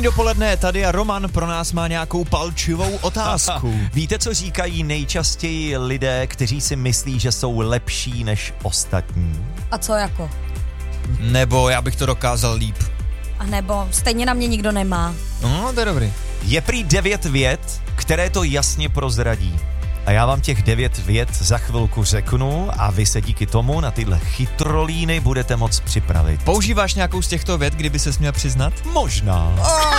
Dopoledne tady a Roman pro nás má nějakou palčivou otázku. Víte, co říkají nejčastěji lidé, kteří si myslí, že jsou lepší než ostatní? A co jako? Nebo já bych to dokázal líp. A nebo stejně na mě nikdo nemá. No, to je dobrý. Je prý 9 vět, které to jasně prozradí. A já vám těch 9 vět za chvilku řeknu a vy se díky tomu na tyhle chytrolíny budete moc připravit. Používáš nějakou z těchto vět, kdyby ses měl přiznat? Možná.